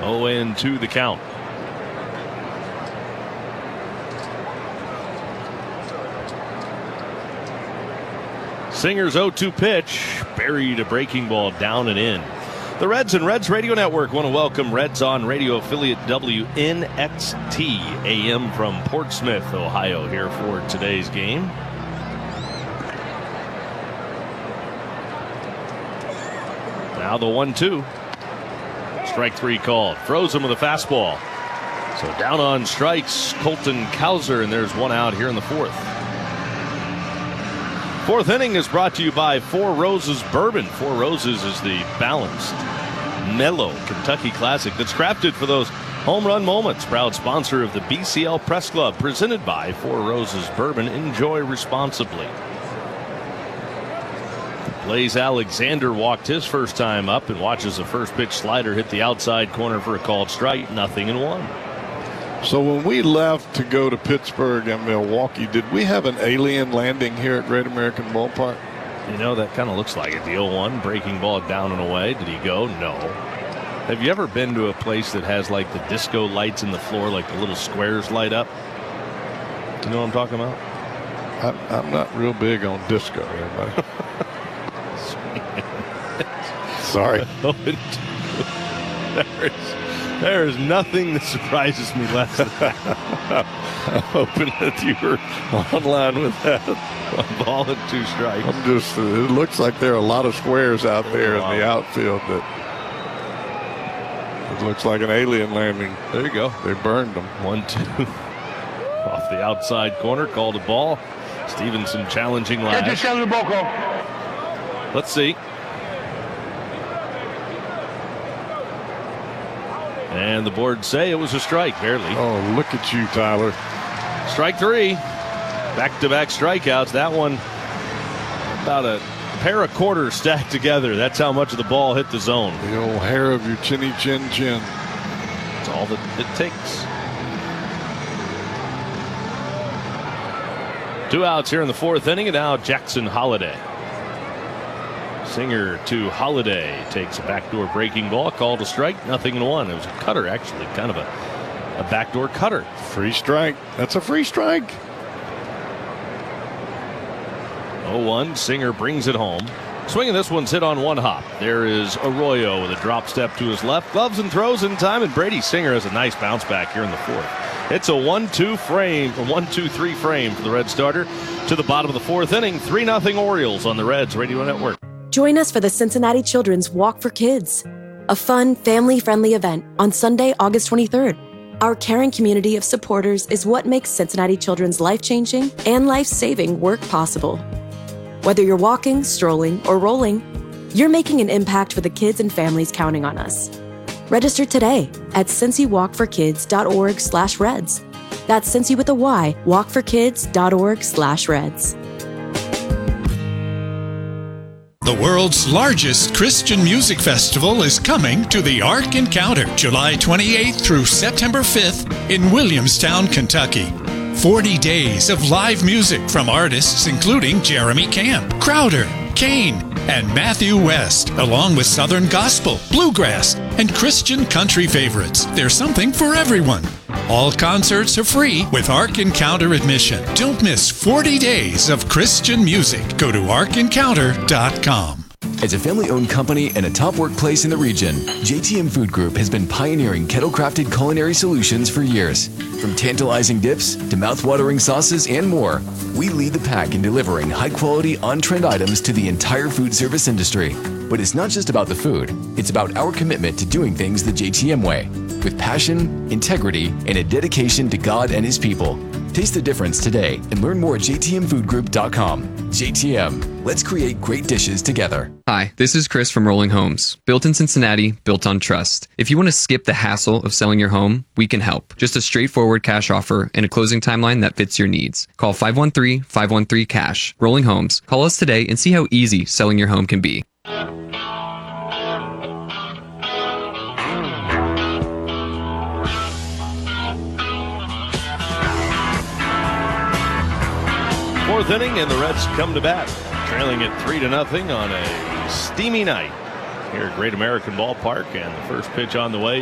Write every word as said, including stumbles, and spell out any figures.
oh and two the count. Singer's oh two pitch, buried a breaking ball down and in. The Reds and Reds Radio Network want to welcome Reds on Radio affiliate W N X T A M from Portsmouth, Ohio, here for today's game. Now the one two. Strike three called. Froze him with a fastball. So down on strikes, Colton Cowser, and there's one out here in the fourth. Fourth inning is brought to you by Four Roses Bourbon. Four Roses is the balanced, mellow Kentucky classic that's crafted for those home run moments. Proud sponsor of the B C L Press Club, presented by Four Roses Bourbon. Enjoy responsibly. Blaze Alexander walked his first time up and watches the first pitch slider hit the outside corner for a called strike. Nothing in one. So when we left to go to Pittsburgh and Milwaukee, did we have an alien landing here at Great American Ballpark? You know, that kind of looks like it. The oh one, breaking ball down and away. Did he go? No. Have you ever been to a place that has like the disco lights in the floor, like the little squares light up? You know what I'm talking about? I'm, I'm not real big on disco, everybody. Sorry. there, is, there is nothing that surprises me less than that. I'm hoping that you were online with that. A ball and two strikes. I'm just, uh, it looks like there are a lot of squares out there wow. in the outfield that it looks like an alien landing. There you go. They burned them. One, two. Off the outside corner, called a ball. Stevenson challenging Lash. Let's see. And the board say it was a strike, barely. Oh, look at you, Tyler. Strike three. Back-to-back strikeouts. That one about a pair of quarters stacked together. That's how much of the ball hit the zone. The old hair of your chinny chin chin. That's all that it takes. Two outs here in the fourth inning, and now Jackson Holliday. Singer to Holliday, takes a backdoor breaking ball, called a strike, nothing in one. It was a cutter, actually, kind of a, a backdoor cutter. Free strike. That's a free strike. oh one, Singer brings it home. Swinging, this one's hit on one hop. There is Arroyo with a drop step to his left. Gloves and throws in time, and Brady Singer has a nice bounce back here in the fourth. It's a one two frame, a one two three frame for the Red starter to the bottom of the fourth inning. three nothing Orioles on the Reds Radio Network. Join us for the Cincinnati Children's Walk for Kids, a fun, family-friendly event on Sunday, August twenty-third. Our caring community of supporters is what makes Cincinnati Children's life-changing and life-saving work possible. Whether you're walking, strolling, or rolling, you're making an impact for the kids and families counting on us. Register today at cincy walk for kids dot org slash reds. That's Cincy with a Y, walk for kids dot org slash reds. The world's largest Christian music festival is coming to the Ark Encounter, July twenty-eighth through September fifth in Williamstown, Kentucky. forty days of live music from artists including Jeremy Camp, Crowder, Kane, and Matthew West, along with Southern Gospel, Bluegrass, and Christian country favorites. There's something for everyone. All concerts are free with Ark Encounter admission. Don't miss forty days of Christian music. Go to ark encounter dot com. As a family-owned company and a top workplace in the region, J T M Food Group has been pioneering kettle-crafted culinary solutions for years. From tantalizing dips to mouth-watering sauces and more, we lead the pack in delivering high-quality, on-trend items to the entire food service industry. But it's not just about the food. It's about our commitment to doing things the J T M way, with passion, integrity, and a dedication to God and His people. Taste the difference today and learn more at j t m food group dot com. J T M, let's create great dishes together. Hi, this is Chris from Rolling Homes. Built in Cincinnati, built on trust. If you want to skip the hassle of selling your home, we can help. Just a straightforward cash offer and a closing timeline that fits your needs. Call five one three, five one three, cash. Rolling Homes. Call us today and see how easy selling your home can be. Fourth inning, and the Reds come to bat, trailing it three to nothing on a steamy night here at Great American Ballpark, and the first pitch on the way.